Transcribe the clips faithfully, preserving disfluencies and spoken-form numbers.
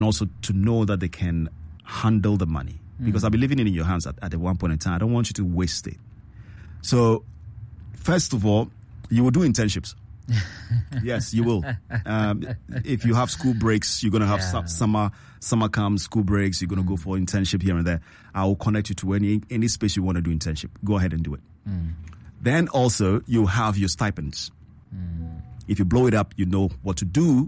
also to know that they can handle the money. Because mm. I'll be leaving it in your hands at, at one point in time. I don't want you to waste it. So, first of all, you will do internships. Yes, you will. Um, if you have school breaks, you're going to have yeah. summer summer camp, school breaks. You're going to go for internship here and there. I will connect you to any any space you want to do internship. Go ahead and do it. Mm. Then also, you have your stipends. Mm. If you blow it up, you know what to do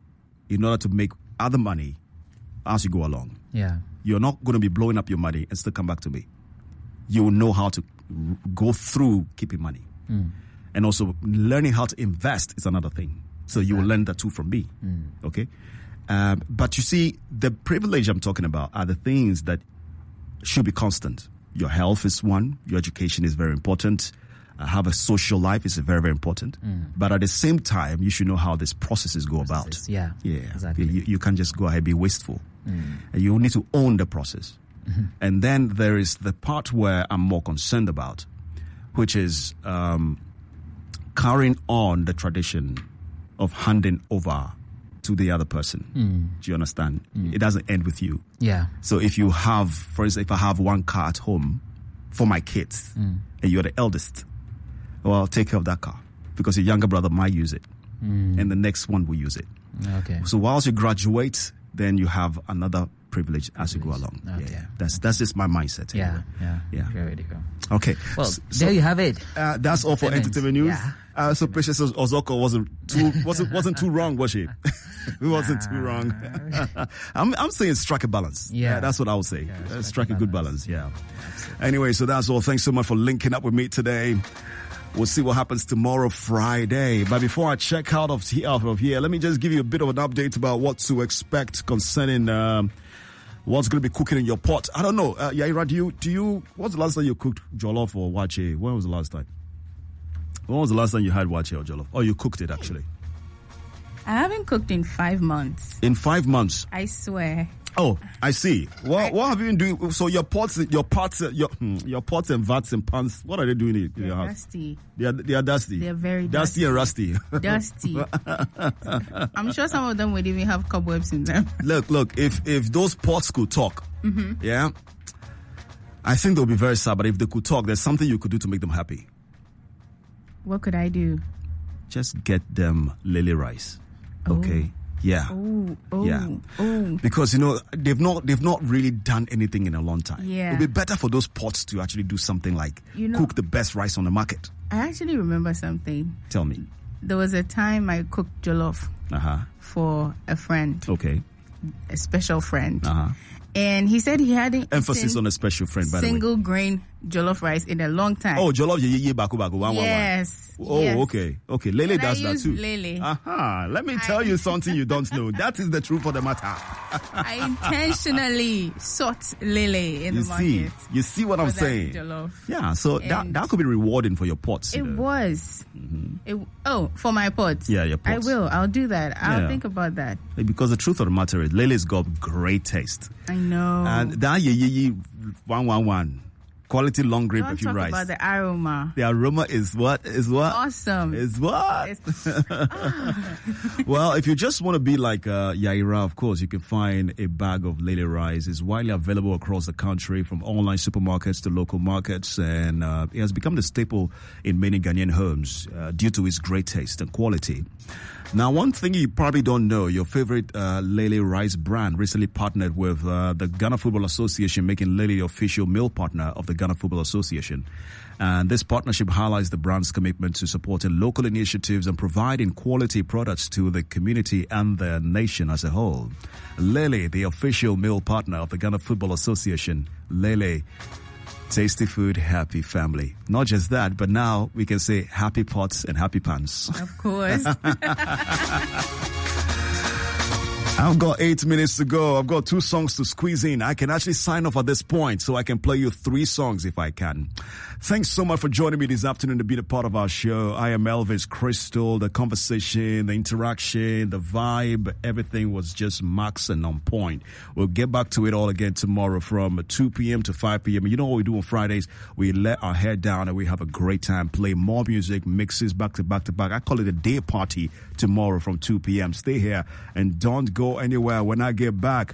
in order to make other money as you go along. Yeah. You're not going to be blowing up your money and still come back to me. You will know how to go through keeping money. Mm. And also learning how to invest is another thing. So you will learn that too from me. Mm. Okay? Um, but you see, the privilege I'm talking about are the things that should be constant. Your health is one. Your education is very important. Uh, have a social life is very, very important. Mm. But at the same time, you should know how these processes go processes, about. Yeah, yeah. Exactly. You, you can't just go ahead and be wasteful. Mm. And you need to own the process. Mm-hmm. And then there is the part where I'm more concerned about, which is um, carrying on the tradition of handing over to the other person. Mm. Do you understand? Mm. It doesn't end with you. Yeah. So if you have, for instance, if I have one car at home for my kids, mm. and you're the eldest, well, I'll take care of that car because your younger brother might use it, mm. and the next one will use it. Okay. So whilst you graduate, then you have another privilege as you go along. Okay. Yeah, that's that's just my mindset. Yeah, anyway. yeah, yeah. Very radical. Okay. Well, so, there you have it. Uh, that's all for entertainment news. Yeah. Uh, so Precious Ozoko wasn't too wasn't wasn't too wrong, was she? It wasn't too wrong. I'm I'm saying strike a balance. Yeah, uh, that's what I would say. Yeah, uh, strike, strike a, a good balance. Yeah. Absolutely. Anyway, so that's all. Thanks so much for linking up with me today. We'll see what happens tomorrow, Friday. But before I check out of here, out of here, let me just give you a bit of an update about what to expect concerning um, what's going to be cooking in your pot. I don't know. Uh, Yaira, do you, do you, what's the last time you cooked jollof or wache? When was the last time? When was the last time you had wache or jollof? Oh, you cooked it, actually. I haven't cooked in five months. In five months? I swear. Oh, I see. What what have you been doing? So your pots, your pots, your your pots and vats and pans. What are they doing in They're your house? Dusty. They are they are dusty. They're very dusty, dusty and rusty. Dusty. I'm sure some of them would even have cobwebs in them. Look, look. If if those pots could talk, mm-hmm. yeah, I think they'll be very sad. But if they could talk, there's something you could do to make them happy. What could I do? Just get them lily rice. Okay. Oh. Yeah. Oh, oh, yeah. Oh. Because you know they've not they've not really done anything in a long time. Yeah. It'd be better for those pots to actually do something like you know, cook the best rice on the market. I actually remember something. Tell me. There was a time I cooked jollof uh-huh. for a friend. Okay. A special friend. Uh-huh. And he said he hadn't emphasis on a special friend, by the way. Single grain jollof rice in a long time. Oh, jollof ye ye baku baku one yes, one one. Oh, yes. okay, okay. Lele and does I that too. Lele. Aha! Let me tell I, you something you don't know. That is the truth of the matter. I intentionally sought Lele in you the market. See, you see what I'm saying? Jollof. Yeah, so and that that could be rewarding for your pots. It you know? was. Mm-hmm. It, oh, for my pots. Yeah, your pots. I will. I'll do that. I'll yeah. think about that. Because the truth of the matter is, Lele's got great taste. I know. And that ye ye ye one one one. Quality long grain Don't perfume talk rice. About the aroma. The aroma is what? Is what? Awesome. Is what? It's, ah. Well, if you just want to be like uh, Yaira, of course, you can find a bag of Lele rice. It's widely available across the country from online supermarkets to local markets. And uh, it has become the staple in many Ghanaian homes uh, due to its great taste and quality. Now, one thing you probably don't know, your favorite uh, Lele rice brand recently partnered with uh, the Ghana Football Association, making Lele the official meal partner of the Ghana Football Association. And this partnership highlights the brand's commitment to supporting local initiatives and providing quality products to the community and the nation as a whole. Lele, the official meal partner of the Ghana Football Association. Lele, tasty food, happy family. Not just that, but now we can say happy pots and happy pans. Of course. I've got eight minutes to go. I've got two songs to squeeze in. I can actually sign off at this point, so I can play you three songs if I can. Thanks so much for joining me this afternoon to be a part of our show. I am Elvis Crystal. The conversation, the interaction, the vibe, everything was just max and on point. We'll get back to it all again tomorrow from two p.m. to five p.m. You know what we do on Fridays? We let our hair down and we have a great time. Play more music, mixes back to back to back. I call it a day party tomorrow from two p.m. Stay here and don't go go anywhere. When I get back,